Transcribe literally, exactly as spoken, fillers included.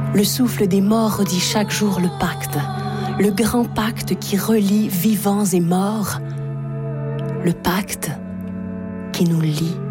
Le souffle des morts redit chaque jour le pacte, le grand pacte qui relie vivants et morts, le pacte qui nous lie.